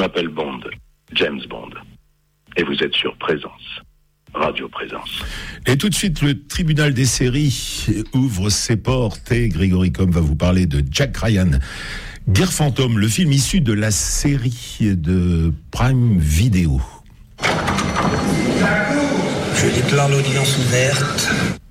m'appelle Bond, James Bond. Et vous êtes sur Présence, Radio Présence. Et tout de suite, le tribunal des séries ouvre ses portes et Grégory Combes va vous parler de Jack Ryan. Guerre fantôme, le film issu de la série de Prime Video. Je déclare l'audience ouverte.